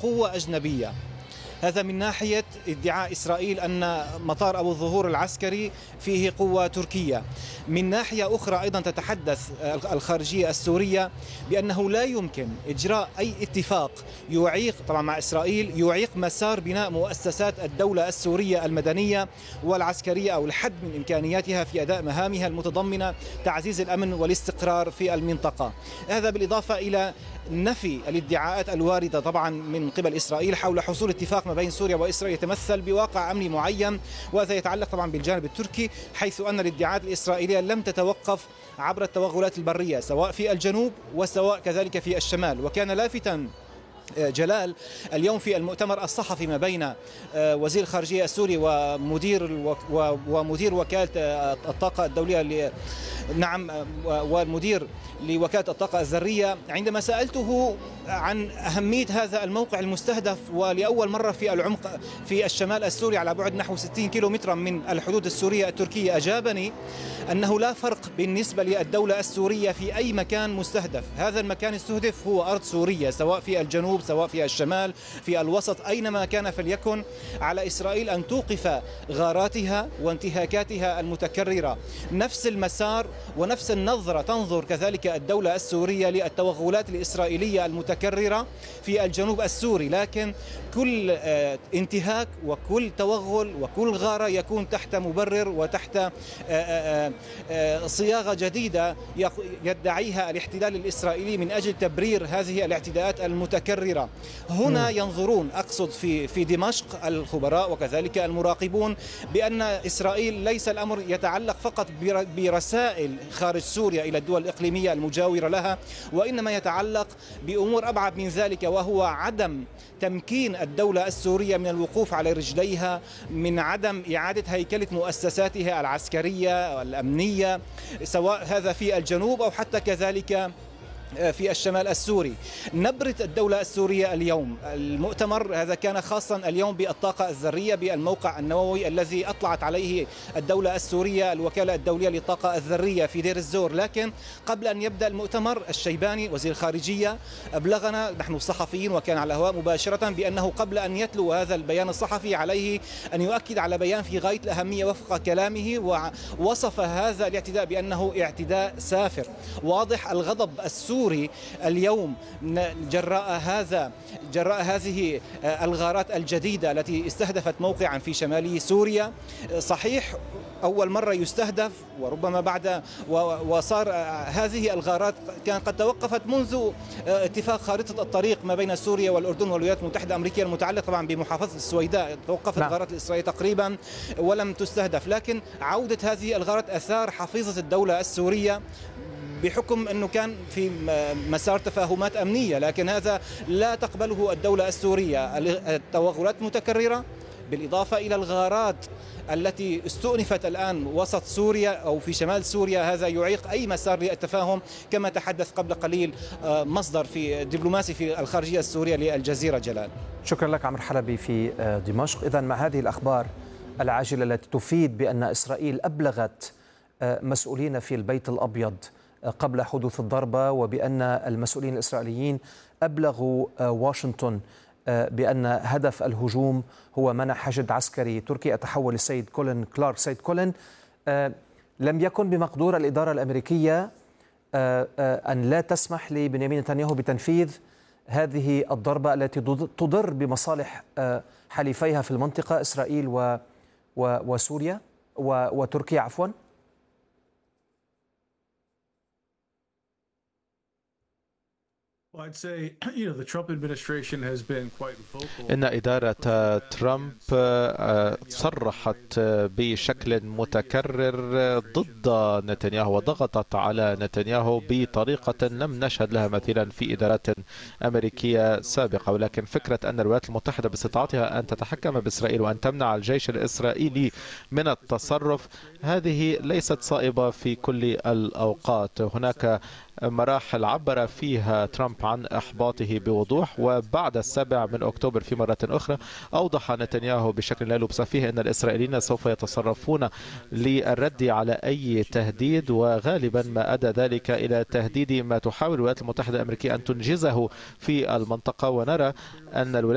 قوة أجنبية. هذا من ناحية ادعاء إسرائيل أن مطار أبو الظهور العسكري فيه قوة تركية. من ناحية أخرى أيضا تتحدث الخارجية السورية بأنه لا يمكن إجراء أي اتفاق يعيق طبعا مع إسرائيل يعيق مسار بناء مؤسسات الدولة السورية المدنية والعسكرية أو الحد من إمكانياتها في أداء مهامها المتضمنة تعزيز الأمن والاستقرار في المنطقة. هذا بالإضافة إلى نفي الادعاءات الواردة طبعا من قبل إسرائيل حول حصول اتفاق ما بين سوريا وإسرائيل يتمثل بواقع أمني معين، وهذا يتعلق طبعا بالجانب التركي، حيث أن الادعاءات الإسرائيلية لم تتوقف عبر التوغلات البرية سواء في الجنوب وسواء كذلك في الشمال. وكان لافتا جلال اليوم في المؤتمر الصحفي ما بين وزير الخارجية السوري ومدير وكالة الطاقة الدولية والمدير لوكالة الطاقة الذرية، عندما سألته عن أهمية هذا الموقع المستهدف ولأول مرة في العمق في الشمال السوري على بعد نحو 60 كيلومترا من الحدود السورية التركية، أجابني أنه لا فرق بالنسبة للدولة السورية في أي مكان مستهدف. هذا المكان استهدف هو أرض سورية سواء في الجنوب سواء في الشمال في الوسط أينما كان فليكن. على إسرائيل أن توقف غاراتها وانتهاكاتها المتكررة. نفس المسار ونفس النظرة تنظر كذلك الدولة السورية للتوغلات الإسرائيلية المتكررة في الجنوب السوري، لكن كل انتهاك وكل توغل وكل غارة يكون تحت مبرر وتحت صياغة جديدة يدعيها الاحتلال الإسرائيلي من أجل تبرير هذه الاعتداءات المتكررة. هنا ينظرون أقصد في دمشق الخبراء وكذلك المراقبون بأن إسرائيل ليس الأمر يتعلق فقط برسائل خارج سوريا إلى الدول الإقليمية المجاورة لها، وإنما يتعلق بأمور أبعد من ذلك، وهو عدم تمكين الدولة السورية من الوقوف على رجليها، من عدم إعادة هيكلة مؤسساتها العسكرية والأمنية سواء هذا في الجنوب أو حتى كذلك في الشمال السوري. نبرة الدولة السورية اليوم، المؤتمر هذا كان خاصا اليوم بالطاقة الذرية بالموقع النووي الذي أطلعت عليه الدولة السورية الوكالة الدولية للطاقة الذرية في دير الزور. لكن قبل أن يبدأ المؤتمر الشيباني وزير الخارجية أبلغنا نحن الصحفيين وكان على الهواء مباشرة بأنه قبل أن يتلو هذا البيان الصحفي عليه أن يؤكد على بيان في غاية الأهمية وفق كلامه، ووصف هذا الاعتداء بأنه اعتداء سافر. واضح الغضب السوري اليوم جراء هذه الغارات الجديدة التي استهدفت موقعا في شمال سوريا. صحيح أول مرة يستهدف وربما بعد وصار هذه الغارات كان قد توقفت منذ اتفاق خارطة الطريق ما بين سوريا والأردن والولايات المتحدة الأمريكية المتعلق طبعا بمحافظة السويداء. توقفت الغارات الإسرائيلية تقريبا ولم تستهدف، لكن عودة هذه الغارات أثار حفيظة الدولة السورية بحكم أنه كان في مسار تفاهمات أمنية، لكن هذا لا تقبله الدولة السورية. التوغلات متكررة بالإضافة إلى الغارات التي استؤنفت الآن وسط سوريا أو في شمال سوريا، هذا يعيق أي مسار للتفاهم كما تحدث قبل قليل مصدر في دبلوماسي في الخارجية السورية للجزيرة. جلال، شكرا لك عمرو حلبي في دمشق. إذن مع هذه الأخبار العاجلة التي تفيد بأن إسرائيل أبلغت مسؤولين في البيت الأبيض قبل حدوث الضربة، وبأن المسؤولين الإسرائيليين أبلغوا واشنطن بأن هدف الهجوم هو منع حشد عسكري تركي. أتحول للسيد كولين كلارك. سيد كولين، لم يكن بمقدور الإدارة الأمريكية أن لا تسمح لبنيامين نتنياهو بتنفيذ هذه الضربة التي تضر بمصالح حليفيها في المنطقة إسرائيل وسوريا وتركيا عفواً؟ إن إدارة ترامب صرحت بشكل متكرر ضد نتنياهو وضغطت على نتنياهو بطريقة لم نشهد لها مثيلا في إدارات أمريكية سابقة. ولكن فكرة أن الولايات المتحدة باستطاعتها أن تتحكم بإسرائيل وأن تمنع الجيش الإسرائيلي من التصرف هذه ليست صائبة في كل الأوقات. هناك مراحل عبر فيها ترامب عن إحباطه بوضوح، وبعد 7 أكتوبر في مرة أخرى أوضح نتنياهو بشكل لا لبس فيه أن الإسرائيليين سوف يتصرفون للرد على أي تهديد، وغالبا ما أدى ذلك إلى تهديد ما تحاول الولايات المتحدة الأمريكية أن تنجزه في المنطقة. ونرى أن